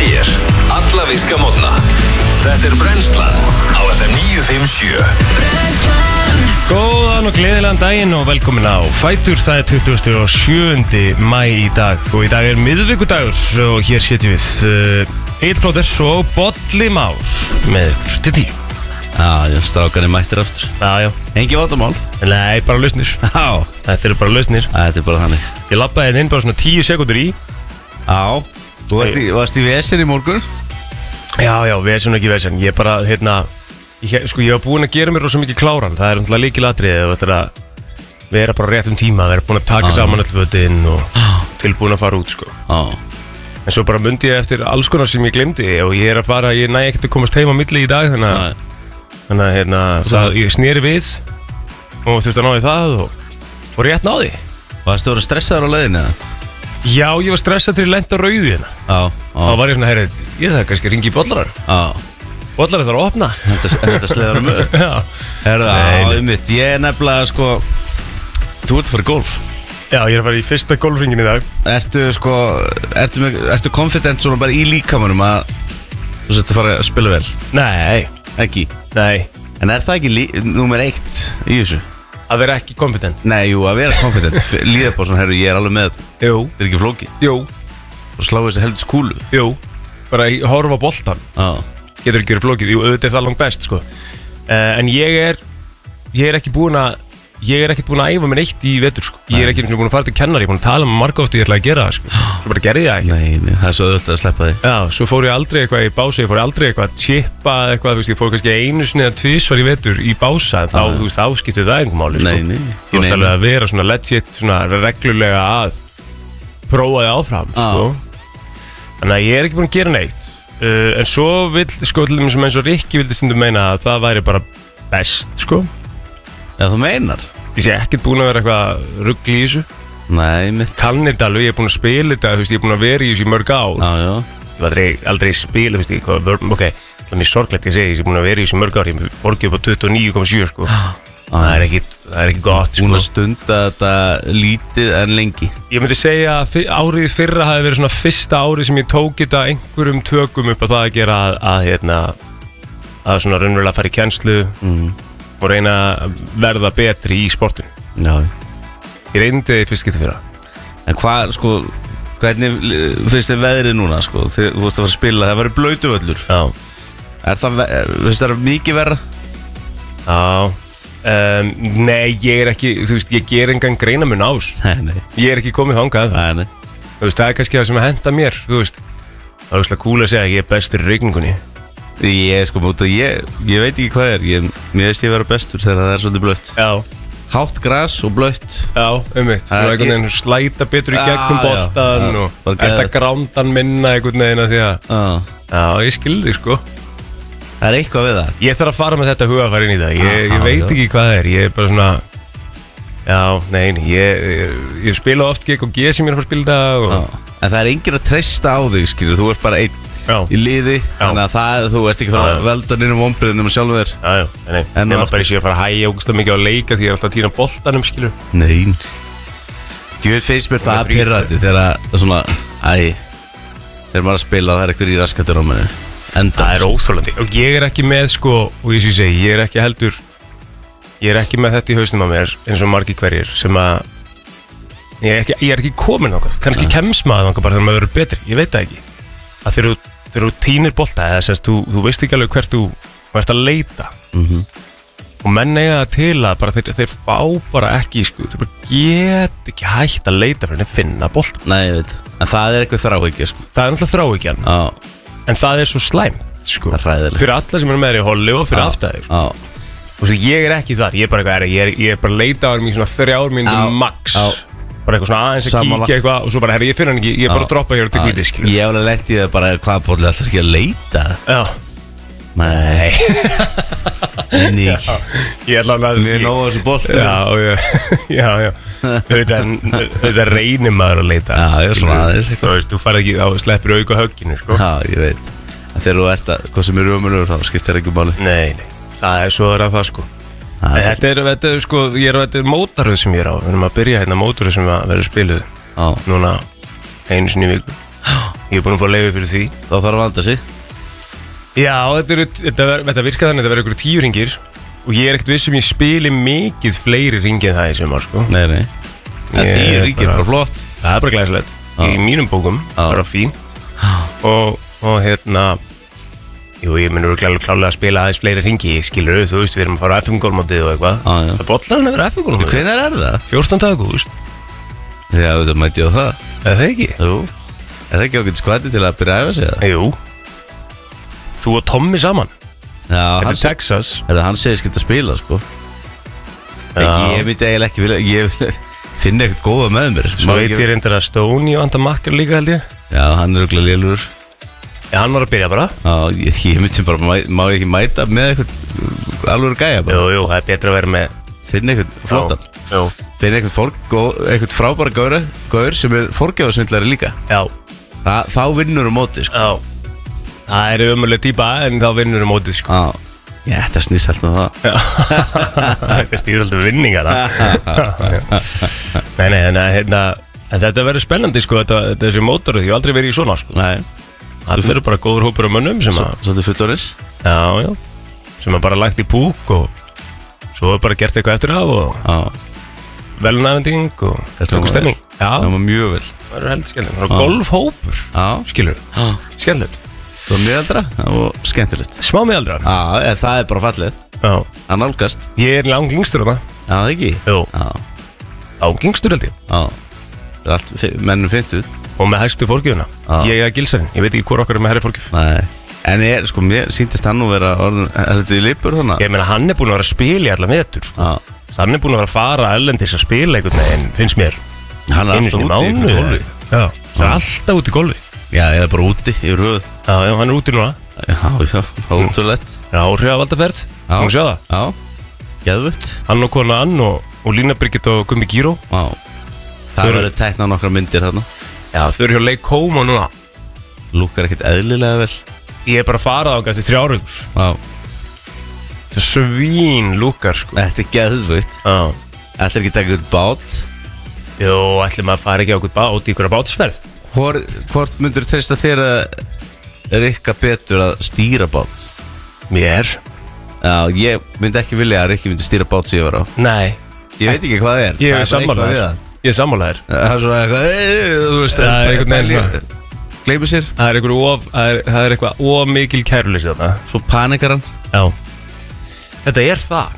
þér alla virka morgna. Þetta Brennslan á FM 957. Góðan og gleðilegan daginn og velkomin á Fætur. Það 27. maí í dag og í dag miðvikudagur og hér setjum við Egill Plóter og Bolli Már með ykkur til 10. Já, strákarnir mættir aftur. Já. Engi vandamál. Nei, bara lausnir. Já. Þetta bara lausnir. Þetta bara þannig. Ég labbaði inn bara svona 10 sekúndur í. Já. Þú varst í vesen í morgun? Já, vesen og ekki vesen. Ég bara, ég var búinn að gera mér rosa mikið kláran. Það náttúrulega lykilatriði og þetta að vera bara rétt tíma, vera búinn að taka saman öll fötin og tilbúinn að fara út, sko. Já. En svo bara mundi ég eftir alls konar sem ég glemdi og ég að fara, ég næ ekkert að komast heim á milli í dag, þannig að ég sneri við og þurfti að ná í það og rétt náði. Varstu að vera stressaður á leiðinu? Já, ég var stressað til að lenda rauðu hérna. Já. Þá var ég svona, ég þarf kannski að ringi í Bollaran. Já. Bollaran þarf að opna. Þetta sleðar um öll. Já. Einmitt, ég nefnilega þú ert að fara í golf. Já, ég að fara í fyrsta golfringin í dag. Ertu confident svona bara í líkamanum að þú sett að fara að spila vel? Nei. Ekki? Nei. En er það ekki númer 1 í þessu? Að vera ekki confident? Nei, jú, að vera confident. Líða på svona, ég er alveg með þetta. Jú. Þetta ekki flókið? Jú. Og slá þessi heldur skúlu? Jú. Bara horfa á boltan. Já. Getur ekki verið flókið. Jú, auðvitað það langt best, sko. En ég er ekki búinn að æfa mér neitt í vetur, sko. Ég er ekki búinn að fara til kennari, ég er búinn að tala með marga oft ég ætlaði að gera það, sko. Svo bara gerði ég það ekkert. Nei, það er svo auðvitað að sleppa því. Já, svo fór ég aldrei eitthvað í bása, ég fór aldrei eitthvað að chippa eitthvað, þú veist, ég fór kannski einu sinni eða tvisvar í vetur í bása, en þá, þú veist, þá skiptir það einhver máli, sko. Nei. Þú veist alveg að vera svona legit, svona reglulega að prófa þig áfram, sko. Þannig að ég er ekki búinn að gera neitt. En svo vill, sko, til dæmis eins og Rikki vildi stundum meina að það væri bara best, sko. Já, þú meinar? Ég sé ekkert búinn að vera eitthvað rugl í þessu. Nei, mitt. Kann þetta alveg, ég er búinn að spila þetta, þú veist, ég er búinn að vera í þessu í mörg ár. Já. Ég var aldrei spila, þú veist, ok, það er mér sorglegt að segja, ég er búinn að vera í þessu í mörg ár, ég borgi upp á 29,7, sko. Það er ekki gott, sko. Búinn að stunda þetta lítið en lengi. Ég myndi segja að árið fyrra hafi verið svona fyrsta árið sem ég tók þetta einhverjum tökum upp að það að gera að svona raunverulega fara í kennslu og reyna að verða betri í sportinu. Já. Ég reyndi fyrst getur fyrra. En hvað, sko, hvernig finnst þið veðrið núna, sko? Þú vorst að fara að spila, það verður blautvöllur. Já. Finnst það mikið verra? Já. Nei, ég er ekki, þú veist, ég ger engan greinamun ás. Nei. Ég er ekki komið þangað. Nei. Þú veist, það er kannski það sem að henda mér, þú veist. Það er úrslega cool að segja að ég er bestur í rigningunni. Ég veit ekki hvað mér veist ég vera bestur þegar það er svolítið blött. Já. Hátt gras og blött. Já, einmitt. Þú er einhvern veginn slæta betur í gegnum boltan og eftir að grándan minna einhvern veginn að því að já, ég skildi, sko. Það er eitthvað við það. Ég þarf að fara með þetta hugafæri inn í það. Ég veit ekki hvað það er. Ég er bara svona ég spila oft GG sem ég er að fara að spila það En það er enginn að treysta á þig, skilur. Þú ert bara einn í liði, þannig að þú ert ekki að fara að velda nýjum vombriðinum sjálfur þér. Nei, nema bara ég að fara að hægja ógust mikið á leika því ég er alltaf að týna boltanum, skilur. Nei. Ég finnst mér það pirrandi þegar svona, þegar maður að spila og það er eitthvað í raskatur á manni. Það er óþolandi og ég er ekki með, sko, og ég segi, ég er ekki með þetta í hausnum á mér eins og margir hverjir sem að ég er ekki komin ákvað, kannski kemst maður ákvað bara þegar maður verður betri, ég veit það ekki að þegar þú týnir bolta eða sérst, þú veist ekki alveg hvert þú ert að leita og menn eiga það til að bara þeir fá bara ekki, sko, þeir bara get ekki hægt að leita fyrir að finna bolta. Nei, ég veit, en það er eitthvað þráhyggja, sko. Það er náttúrulega þráhyggjan, en það er svo slæmt, sko, fyrir alla sem er með þér í holli og fyrir aftæði, sko. Og svo ég er ekki þar, ég er bara að leita á mér í svona 3 mínútur max. Bara eitthvað svona aðeins að kíkja eitthvað og svo bara, ég finn hann ekki, ég er bara að droppa hér og til kvíti, skilur. Ég alveg lent í það bara, hvaða bolli ætlar ekki að leita? Já. Nei. Ég ætla að mér er nóg á þessu bolli. Já. Þetta reynir maður að leita. Já, ég er svona aðeins. Þú fær ekki, þá sleppir auka högginu, sko. Já, ég veit. Þegar þú ert að, hvað sem er ömurlegur, þá skiptir ekki máli. Nei, það er svo að það, sko. Þetta er sko, þetta er mótaröð sem ég er á. Við erum að byrja hérna mótaröð sem verður spiluð núna einu sinni í viku. Ég er búin að fá leyfi fyrir því. Þá þarf að vanda sig. Já, þetta virkar þannig að þetta verður ykkur 10 ringir og ég er ekkert viss ég spili mikið fleiri ringi en það í sumar, sko. Nei. En 10 ringir er bara flott. Það er bara glæsilegt. Í mínum bókum, bara fínt. Og hérna, jú, ég mun klálega að spila aðeins fleiri ringi, skilur, þú veist, við erum að fara á FM-gólmótið og eitthvað. Það bollar hann að vera FM-gólmótið. Hvenær er það? 14. ágúst. Já, þetta mæti á það. Er það ekki? Jú. Er það ekki ákveðt skvæti til að byrja að æfa sig það? Jú. Þú og Tommi saman. Já, þetta er Texas. Hann segist geta að spila, sko. Ég myndi eiginlega ekki vilja, ég finna eitthvað góða með mér. Svo veit ég reyndar að Stóni og Anda Makkar líka, held ég. Já, hann er örugglega lélugur. Já, hann var að byrja bara. Já, ég myndi bara, má ég ekki mæta með eitthvað alveg gæja bara. Jú, það er betra að vera með. Finna eitthvað flottan. Jú. Finna eitthvað frábæra gaur sem er forgjáðsvindlari líka. Já. Þá vinnur mótið, sko. Já. Það er ömurleg típa en þá vinnur mótið, sko. Já. Þetta snýst alltaf það. Þetta stýr alltaf vinningar. Nei, hérna, þetta verður spennandi, sko, þessi mótorið. Ég hef aldrei verið í svona, sko. Nei. Það verður bara góður hópur af mönnum sem að... Svolítið fullorðis. Já. Sem að bara lagt í púk og svo er bara gert eitthvað eftir af og velunafending og eitthvað stemming. Já. Það var mjög vel. Það verður heldur skemmtilegt. Það var golfhópur, skilur. Skemmtilegt. Það var miðaldra og skemmtilegt. Smá miðaldra. Já, það er bara fallið. Já. Það nálgast. Ég er langingstur þarna. Já, það ekki? Jú. Langingstur held ég. Já. Það er allt mennum 50. Og með hæstu fórgjöfuna. Ég er gilsarinn. Ég veit ekki hvort okkar er með herri fórgjöf. Nei. En sko, mér síntist hann nú vera orðin, þetta í lipur þannig? Ég meina, hann er búin að vera að spila í alla vetur, sko. Hann er búin að vera að fara erlendis að spila einhvern veginn, finnst mér. Hann er alltaf úti í golfi. Já, það er alltaf úti í golfi. Já, ég er bara úti yfir höfuð. Já, hann er úti núna. Já, ótrúlegt. Já, áhrifavaldaferð. Þú má sjá það. Já, geðvögt. Hann og kona Ann og Lína Birgit og Gummi Gíró. Já, það verður teknað nokkra myndir þarna. Já, þau eru hjá Lake Como núna. Lúkar ekkert eðlilega vel. Ég er bara að fara á eftir 3 vikur. Já. Þetta er svín lúkar, sko. Þetta er geðvögt. Já. Ætlar ekki að taka eitthvað bát? Jú, ætlar maður að fara ekki á eitthvað bát í einhverja bátsferð. Hvort myndur þú treysta þér að Rikka betur að stýra bát? Mér? Já, ég myndi ekki vilja að Rikki myndi stýra bát sem ég var á. Nei. Ég veit ekki hvað það er. Ég er sammálaður. Ég er sammálaður. Það er svona eitthvað, þú veist, það er einhvern veginn. Gleymi sér. Það er eitthvað of mikil kæruleysi þarna. Svo panikar hann. Já. Þetta er það.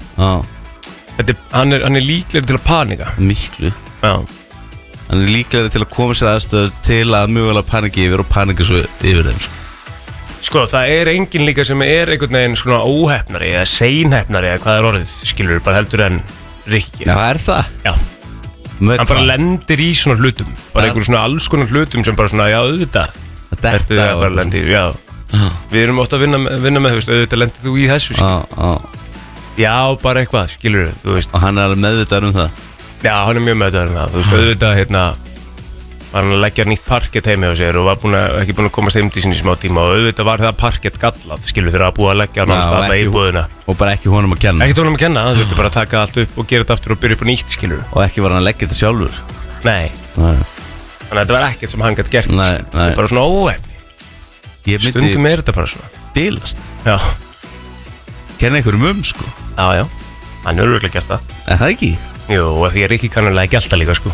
Já. Hann er líklegri til að panika. Miklu. Já. Hann er líklegri til að koma sér aðstöður til að mögulega paniki yfir og panika svo yfir þeim, sko, það er enginn líka sem er einhvern veginn svona óhefnari eða seinhefnari eða hvað er orðið, skilur, bara heldur en Rikki. Já, er það? Já. Hann bara lendir í svona hlutum, bara einhverjum svona alls konar hlutum sem bara svona, já, auðvitað. Þetta bara lendir, já. Við erum ótt að vinna með, þú veist, auðvitað lendir þú í þessu, skilur. Já, bara eitthvað, skilur, þú veist. Og hann er alveg meðvitaður það? Já, hann er mjög meðvitaður það, þú veist, auðvitað, hérna, var hann að leggja nýtt parkett heim hjá sér og var ekki búin að komast heim til sín í smá tíma og auðvitað var það parkett gallað, skilur, þegar að búið að leggja hann alltaf í búðina. Og bara ekki honum að kenna? Ekki honum að kenna, það þurfti bara að taka allt upp og gera þetta aftur og byrja upp á nýtt, skilur. Og ekki var hann að leggja þetta sjálfur? Nei. Þannig að þetta var ekkert sem hann gæti gert, bara svona óhefni. Stundum er þetta bara svona. Bilast? Já. Kenna einhverjum sko? Já, já. Hann er örugglega gert það. Það ekki? Jú, því að Rikki kannulega ekki alltaf líka, sko.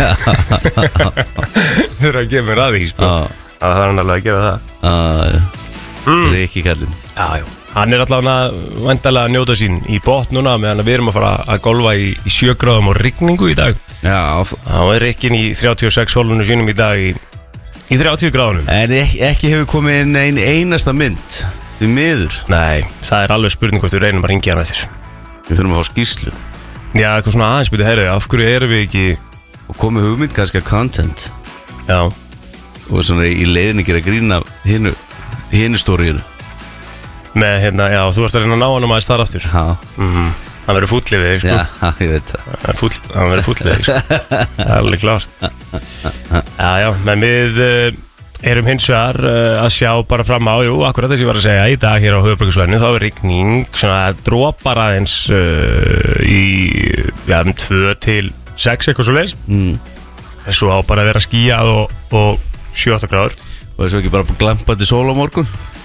Þau eru að gefa mér að því, sko. Það er hann alveg að gera það. Rikki kallinn. Já, já. Hann er allavega væntanlega að njóta sín í botn núna meðan við erum að fara að golfa í 7 gráðum og rigningu í dag. Já. Þá er Rikkin í 36 hólunum sínum í dag í 30 gráðunum. En ekki hefur komið inn ein einasta mynd við miður. Nei, það er alveg spurning hvort við reynum að ringja hann eftir. Við þurfum að fá skýrslu. Já, eitthvað svona aðeins byrju, herri, af hverju erum við ekki... Og komið hugmynd kannski að content. Já. Og svona í leiðinni gera grína hinu stóriðinu. Með hérna, já, þú varst að reyna að ná hann aðeins þar aftur. Já. Hann verður fúll yfir þig, sko. Já, ég veit það. Hann verður fúll yfir þig, sko. Það er alveg klart. Já, já, menn við erum hins vegar að sjá bara fram á, jú, akkurat þess að ég var að segja, í dag hér á höfuðborgarsvæðinu, þá er rigning, svona dropar aðeins í, já, 2 til 6 eitthvað svo leiðis. Þessu á bara að vera skíjað og 7-8 gráður. Og þessu ekki bara glampandi sól á morgun?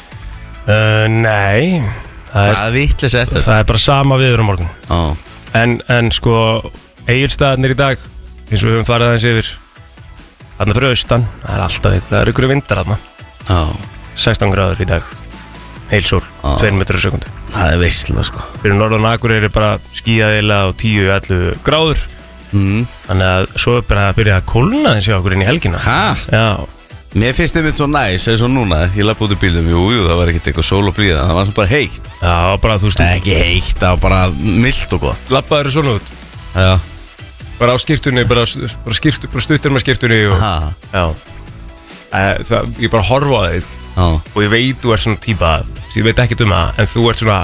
Nei Það er vitleis eftir Það er bara sama viður á morgun Já, En sko, Egilsstaðarnir í dag eins og við höfum farið aðeins yfir þarna fyrir austan, það er alltaf það er ykkur vindar þarna já 16 gráður í dag, heilsól 2 metrar á sekundu Það er veistla sko fyrir norðan Akureyri er bara skýjaðilega á 10-11 gráður þannig að svo er bara að byrja að kólna þessi okkur inn í helgina Já, Mér finnst það svo næs, eins og núna ég lappa út í bílum, jú, það var ekkert eitthvað sól og blíða það var svo bara heitt já bara þú veist Ekki heitt, það var bara milt og gott Lappaður svona út Já bara á skýrtunni, bara stuttir með skýrtunni og, já það, ég bara horfa á þig Já og ég veit þú ert svona típa ég veit ekkert það, en þú ert svona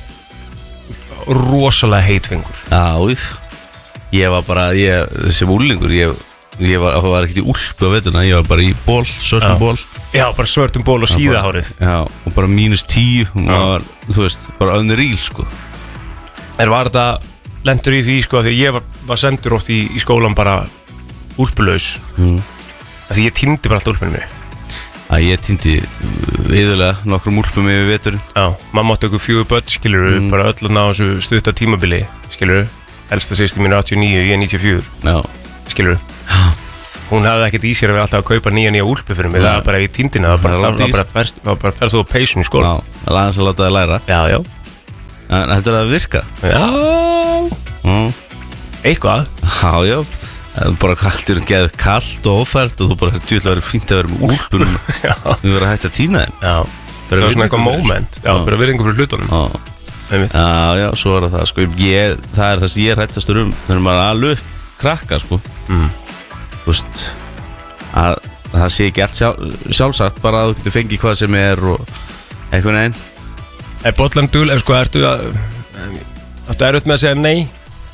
rosalega heitfengur Já, ég var bara sem úlingur, það var ekkert í úlpu á vettuna, ég var bara í ból, svörtum ból Já, bara svörtum ból og síðahárið Já, og bara -10 og maður var, þú veist, bara unreal sko var þetta lendur í því sko, því ég var sendur oft í skólan bara úlpulaus því ég týndi bara alltaf úlpunum mig Ég týndi viðulega nokkrum úlpum yfir veturinn Já, mamma átti okkur 4 börn, skilur bara öll að ná þessu stutta tímabili skilur, elsta sýsti mín 89, ég 94 Já skilur hún hafði ekkert í sér að vera alltaf að kaupa nýja úlpu fyrir mig það var bara í tíndina það var bara ferð þú á peysun í skóla Já, það laðast að láta það læra Já En heldur það að virka? Já Eitthvað Já bara kallt og óþært og þú bara djúlega verið fínt að vera með úlpunum við verðum að hætta að týna þeim Já, það var svona eitthvað moment Já, bara virðingu fyrir hlutunum Já, svo er það sko það er það sem ég er hættastur þegar maður alveg upp krakka sko þú veist að það sé ekki allt sjálfsagt bara að þú getur fengið hvað sem er og eitthvað neinn bollan dul, sko, áttu erut með að segja nei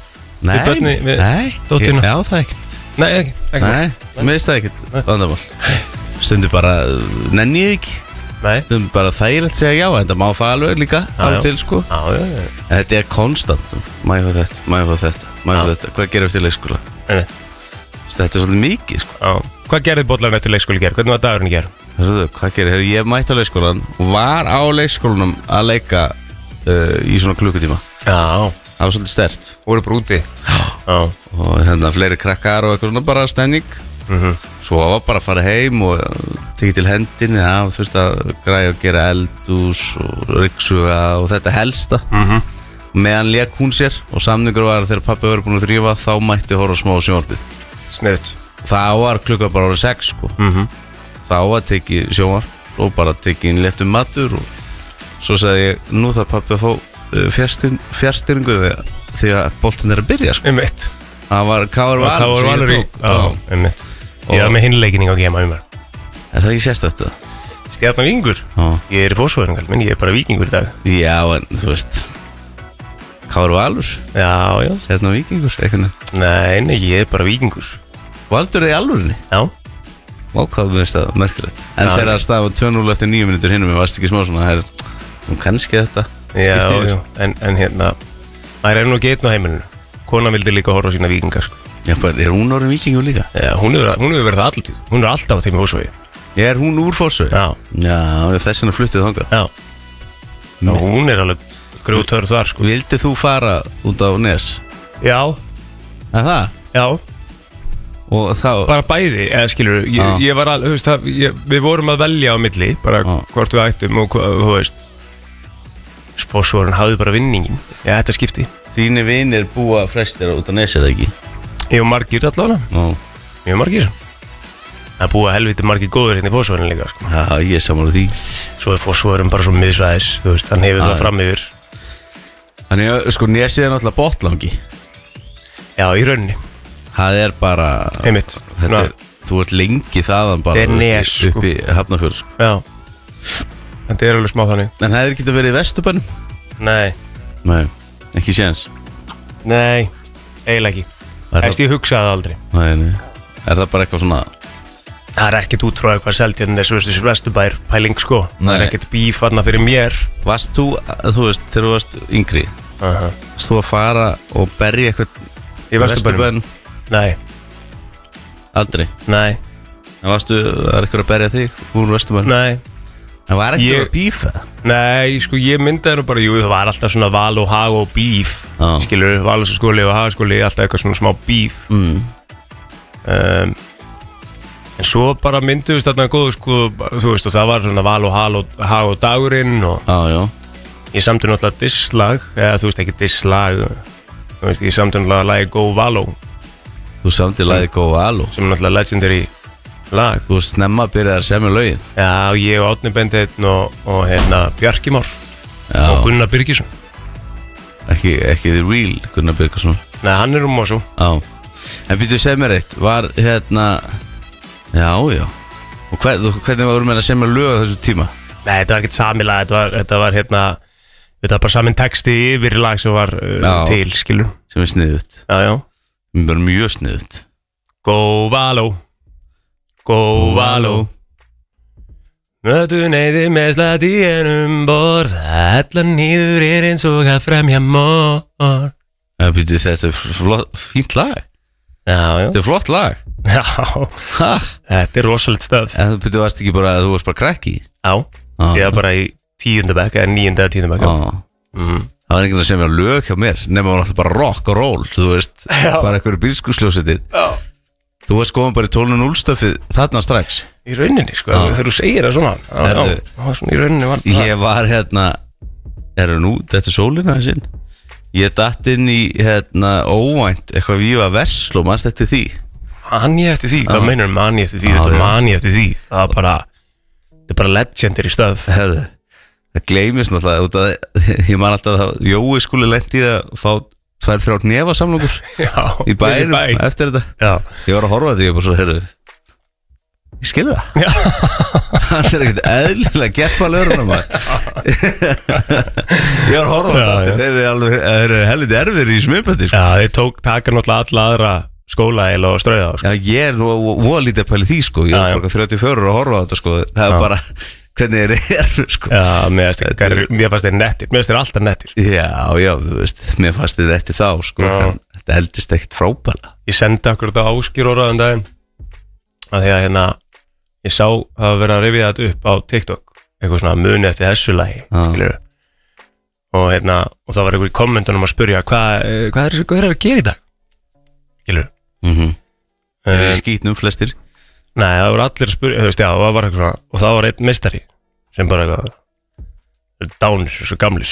Nei, dóttina já það ekkert Nei, ekki Nei, mér veist það ekkert vandamál Stundu bara, nenni ég ekki Nei Stundu bara þægilegt segja já, en það má það alveg líka alveg til sko Já Þetta er konstant, má ég fá þetta Hvað gerir eftir leikskóla? Þetta er svolítið mikið sko Já Hvað gerði bollan eftir leikskóli ger? Hvernig var dagurinn ger? Hvað gerir, ég mætti á leikskólan og var á leikskólanum að leika í svona klukkutíma Já Það var svolítið stert Voru bara úti Já Og hérna fleiri krakkar og eitthvað svona bara stemning Svo var bara að fara heim og tekið til hendinni Það þurfti að græja að gera eldús og ryggsuga og þetta helsta Meðan lék hún sér og samningur var að þegar pappi var búin að þrífa þá mætti horfa smá á sjónvarpið Sniðt Það var klukka bara árið 6 sko Þá var tekið sjónvarp og bara tekið inn léttum matur og svo sagði ég, nú þarf pappi að fá fjárstýringu því að boltin er að byrja sko. Það var Káur Valur sem ég tók Ég var með hinleikinning á gema um mér Er það ekki sérstætt það? Stjarnan Víkingur Ég er í Fossvoginum, menn ég er bara Víkingur í dag Já, en þú veist Káur Valur Já Stjarnan Víkingur, eitthvað Nei, ég er bara Víkingur Valdur þið í alvörinni? Já Vákvað með þetta merkilegt En þegar að stafa 2-0 eftir 9 minútur hinnum Við varst ekki smá svona kannski þetta Já, en hérna maður er nú ekki einn á heimilinu Kona vildi líka horfa á sína Víkingar sko. Já, bara, er hún orðin Víkingur líka? Já, hún hefur verið það alltaf Hún er alltaf á þeim í Fossvogi Er hún úr Fossvogi? Já, þess vegna fluttið þangað Já, hún er alveg grjótörð þar sko. Vildið þú fara út á Nes? Já Er það? Já Og þá bara bæði, eða skilur ég var alveg, við vorum að velja á milli bara hvort við ættum og þú veist Fossvogurinn hafði bara vinningin þetta skipti Þínir vinir búa flestir út á Nes eða ekki? Ég og margir allavega Ég og margir Það búa helviti margir góður hérna í Fossvogurinn líka sko. Já, ég samála því Svo er Fossvogurinn bara svo miðsvæðis þú veist, hann hefur það fram yfir Þannig að sko Nesið er náttúrulega botlangi Já, í rauninni Það er bara Einmitt Þú ert lengi þaðan bara upp í Hafnarfjörð sko. Já Þetta er alveg smá þannig En það hefur ekki verið í Vesturbænum? Nei, ekki séns Nei, eiginlega ekki Æst ég hugsaði aldrei Nei, er það bara eitthvað svona Það er ekkert út frá eitthvað Seltjarn þessu Vesturbær pæling sko Það er ekkert bíf þarna fyrir mér Varst þú veist, þegar þú varst yngri Varst þú að fara og berja eitthvað í Vesturbænum? Nei Aldrei? Nei En var eitthvað að berja þig úr Vesturbænum? Nei. Það var ekki svona bífa? Nei, sko ég myndaði nú bara, jú, það var alltaf svona Val og Hag og bíf, skilur, Valsskóli og Hagaskóli, alltaf eitthvað svona smá bíf. En svo bara mynduðist þarna góðu, sko, þú veist, og það var svona Val og Hag og dagurinn og ég samti náttúrulega disslag, eða þú veist ekki disslag, þú veist, ég samti náttúrulega lagi Go Való. Þú samti lagi Go Való? Sem er náttúrulega legendary lag. Þú snemma byrjaði að semja lögin? Já, ég og Árni Benteinn og hérna Bjarki Már og Gunnar Birgisson. Ekki the real Gunnar Birgisson? Nei, hann er Mosó. Já. En býttu segð mér eitt, var hérna, já. Og hvernig varum við að semja lög á þessu tíma? Nei, þetta var ekkert sami lag, þetta var hérna, þetta var bara samin texti yfir lag sem var til, skilur. Sem er sniðut. Já. Bara mjög sniðut. Go Való. Go Való. Mötu neyði með slætt í einum borð, allar nýður eins og að fremja mór. Þetta er fínt lag. Já. Þetta er flott lag. Já. Þetta er rosalegt stöf. En þú varst ekki bara, þú varst bara krakki? Já. Ég var bara í 10. bekk, eða 9. eða 10. bekk. Það var einhvern veginn sem var lög hjá mér, nema var náttúrulega bara rock og roll, þú veist, bara einhverju bílskursljósetir. Já. Þú varst skoðan bara í 12.0 stöfið þarna strax. Í rauninni, sko, þegar þú segir það svona. Já, svona í rauninni var það. Ég var hérna, þetta er sólina þessinn. Ég datt inn í, óvænt, eitthvað Víva Versló, mannst eftir því. Mani eftir því, hvað meinar mani eftir því? Þetta er mani eftir því, það er bara legendary stöf. Herðu, það gleymist náttúrulega, út af ég man alltaf að Jói skuli lendi að fá 2-3 nefasamlokur í bærum eftir þetta. Já. Ég var að horfa þetta, ég var bara svo, heyrðu, ég skilði það. Það er ekkert eðlilega geppalöruna maður. Ég var að horfa þetta eftir, þeir eru helviti erfir í smupandi. Já, þeir taka náttúrulega alla aðra skóla eða strauða. Já, ég er nú lítið að pæli því, sko. Ég er bara 34 að horfa þetta, sko. Það er bara hvernig þeir eru, sko. Já, mér fannst þeir nettir. Mér fannst þeir alltaf nettir. Já, þú veist, mér fannst þeir nettir þá, sko. Þetta heldist ekkert frábæla. Ég sendi okkur þetta Áskir orðaðan daginn að því að hérna ég sá að vera að rifja þetta upp á TikTok, eitthvað svona muni eftir þessu lagi, skilur. Og hérna, og það var einhver í kommentunum að spyrja hvað er að gera í dag, skilur. Það er skítnum flestir. Nei, það voru allir að spyrja, þú veist, já, það var eitthvað svona, og það var einn meistari sem bara eitthvað dánir, svo gamlir.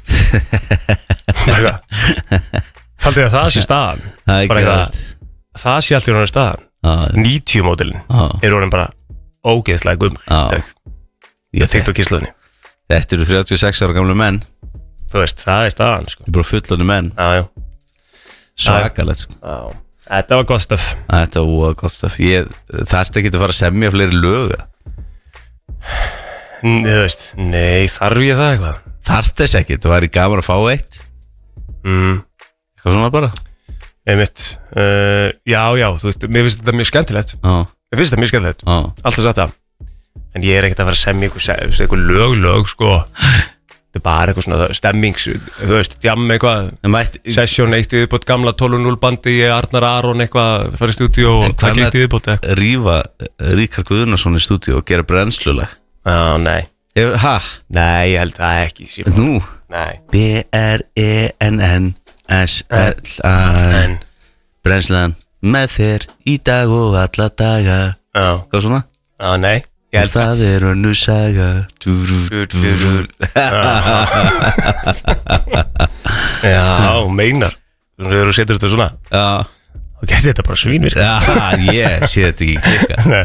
Haldið að það sé staðan. Það sé allt í rauninu staðan. 90 módelin er orðin bara ógeðslega gummul í dag. Það TikTok kíslaðinni. Þetta eru 36 ára gamlu menn. Þú veist, það er staðan, sko. Þetta er bara fullorðnir menn. Já. Svakalegt, sko. Já. Þetta var gott stöf. Þetta var gott stöf. Þarfti ekki að fara að semja fleiri lög? Þú veist, nei, þarf ég það eitthvað? Þarfti þess ekki, það væri gaman að fá eitt. Eitthvað svona bara. Einmitt, já, þú veist, mér finnst þetta mjög skemmtilegt. Mér finnst þetta mjög skemmtilegt. Alltaf satt það. En ég er ekkert að fara að semja eitthvað lög, sko. Þetta er bara eitthvað svona stemmings, þú veist, jam eitthvað, session eitt viðbót, gamla 12.0 bandi, Arnar Aron eitthvað, fara í stúdíu og taka eitt viðbót eitthvað. Rífa Ríkard Guðnason í stúdíu og gera brennslulag? Já, nei. Hæ? Nei, ég held það ekki. Nú? Nei. BRENNSLAN Brennslan með þér í dag og alla daga. Já. Hvað svona? Já, nei. Það er önnur saga. Já, meinar. Þegar þú setur þetta svona, þá getur þetta bara svínvirk. Já, ég sé þetta ekki klikka. Nei.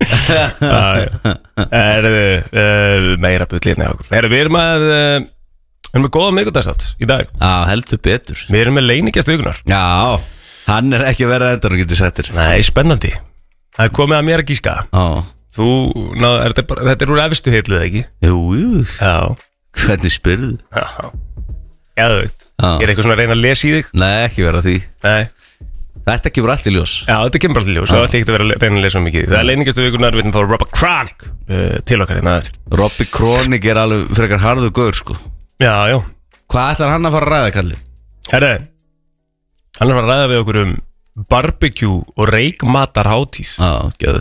Meira bullið okkur. Við erum með góða miðgudagsþátt í dag. Já, heldur betur. Við erum með leinigjast vikunar. Já, hann er ekki að vera endan og getur settir. Nei, spennandi. Það er komið að mér að gíska. Já. Þetta er úr efstu heitlu, eða ekki? Jú. Já. Hvernig spyrðu? Já, þú veit. Ég er eitthvað svona að reyna að lesa í þig. Nei, ekki vera því. Nei. Þetta kemur allt í ljós. Já, þetta kemur allt í ljós. Það er ekki að vera að reyna að lesa mikið. Það er leiningastu vikunar, við erum þá Robby Chronic til okkar hérna eftir. Robby Chronic er alveg frekar harðu gaur, sko. Já. Hvað ætlar hann að fara að ræða, Kalli? Herre, hann er að fara að ræða við okkur barbecue og reikmatarhátíð. Já, geðvægt.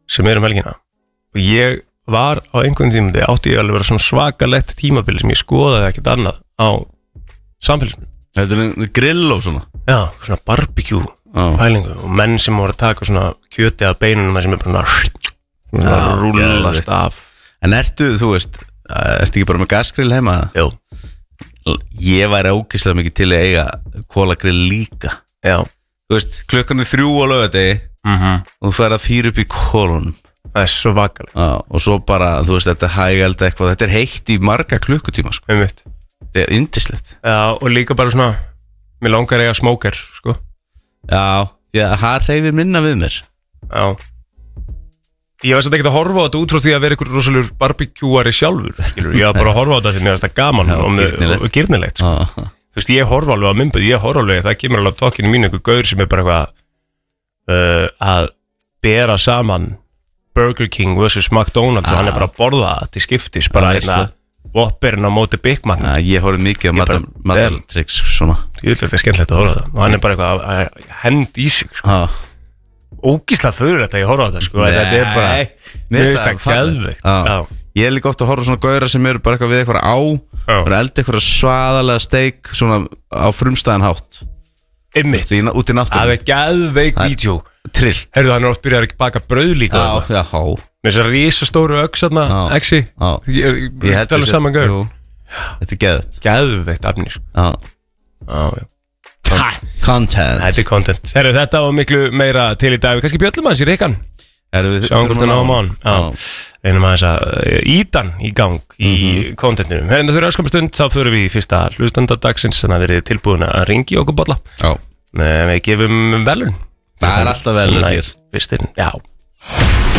sem helgina og ég var á einhvern tímandi átti ég alveg að vera svona svakalegt tímabili sem ég skoðaði ekkert annað á samfélagsmiðlum. Þetta er grill og svona. Já, svona barbecue pælingu og menn sem voru að taka svona kjöti af beinunum sem bara rúllast af. En ertu ekki bara með gasgrill heima? Jú. Ég væri ógeðslega mikið til að eiga kólagrill líka. Já. Þú veist, klukkan 3 á laugardegi og þú fer að fýra upp í kólunum. Það er svo vakalegt. Og svo bara, þú veist, þetta hægælda eitthvað. Þetta er heitt í marga klukkutíma, sko. Einmitt. Þetta er yndislegt. Já, og líka bara svona, mér langar að eiga smóker, sko. Já, það hreyfir minna við mér. Já. Ég var svolítið ekkert að horfa á þetta út frá því að vera ykkur rosalur barbecúari sjálfur, skilur. Ég var bara að horfa á þetta því mér finnst það gaman og gyrnilegt, sko. Þú veist, ég horfa alveg á myndböð, það kemur alveg á tokkinu mínu ykkur gaur sem er bara eitthvað að bera saman Burger King vs. McDonald's og hann er bara að borða til skiptis, bara hérna Whopperinn á móti Big Mac. Ég horfði mikið á matartricks svona. Ég vil þetta er skemmtilegt að horfa á það og hann er bara eitthvað að henda í sig, sko. Ógíslega föðurlegt að ég horfa á þetta, sko. Þetta er bara, mér finnst það geðveikt. Ég er líka ofta að horfa svona gauðra sem eru bara eitthvað við eitthvað bara elda eitthvað svaðalega steik svona á frumstæðan hátt. Einmitt. Út í náttúru. Það er geðveik vídeo. Trillt. Herðu, hann er oft byrjað að baka brauð líka. Já. Með þessar risastóru öxarna, exi. Ég tala saman gaur. Þetta er geðveikt. Geðveikt efni, sko. Já. Content. Þetta er content. Herru, þetta var miklu meira til í dag. Við kannski bjöllum aðeins í reikann. Sjáum hvort það náum á hann. Reynum aðeins að ítan í gang í contentinu. Herru, það fyrir öskamastund, þá fyrir við í fyrsta hlustandadagsins, þannig að verið tilbúin að ringi okkur bolla. Já. Við gefum velun. Það er alltaf velun hér. Já.